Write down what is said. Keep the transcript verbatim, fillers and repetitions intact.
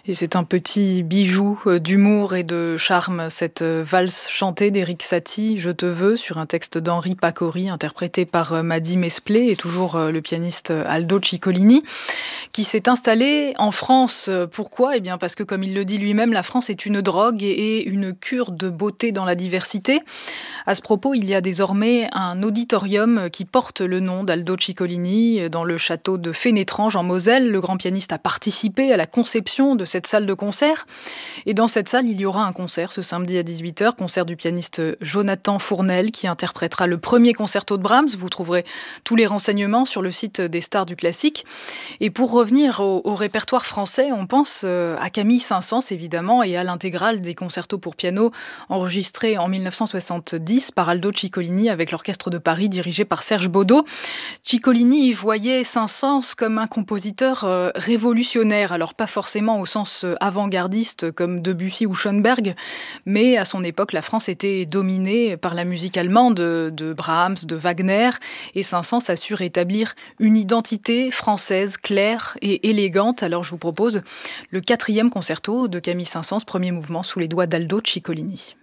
Et c'est un petit bijou euh, d'humour et de charme, cette euh, valse chantée d'Éric Satie, Je te veux, sur un texte d'Henri Pacori, interprété par euh, Mady Mesplé et toujours euh, le pianiste euh, Aldo Ciccolini, qui s'est installé en France. Euh, Pourquoi ? Eh bien parce que, comme il le dit lui-même, la France est une drogue et une cure de beauté dans la diversité. À ce propos, il y a désormais un auditorium qui porte le nom d'Aldo Ciccolini dans le château de Fénétrange en Moselle. Le grand pianiste a participé à la conception de cette salle de concert. Et dans cette salle, il y aura un concert ce samedi à dix-huit heures, concert du pianiste Jonathan Fournel qui interprétera le premier concerto de Brahms. Vous trouverez tous les renseignements sur le site des Stars du Classique. Et pour revenir au, au répertoire français, on pense à Camille Saint-Saëns évidemment et à l'intégrale des concertos pour piano enregistrés en mille neuf cent soixante-dix par Aldo Ciccolini avec l'Orchestre de Paris dirigé par Serge Baudot. Ciccolini voyait Saint-Saëns comme un compositeur euh, révolutionnaire, alors pas forcément au sens euh, avant-gardiste comme Debussy ou Schoenberg, mais à son époque, la France était dominée par la musique allemande de, de Brahms, de Wagner, et Saint-Saëns a su rétablir une identité française claire et élégante. Alors je vous propose le quatrième concerto de Camille Saint-Saëns, premier mouvement sous les doigts d'Aldo Ciccolini.